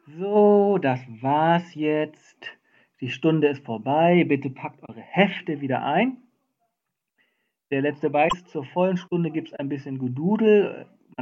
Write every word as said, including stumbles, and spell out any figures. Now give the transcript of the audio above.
So, das war's jetzt. Die Stunde ist vorbei. Bitte packt eure Hefte wieder ein. Der letzte Beitrag zur vollen Stunde gibt es ein bisschen Gedudel.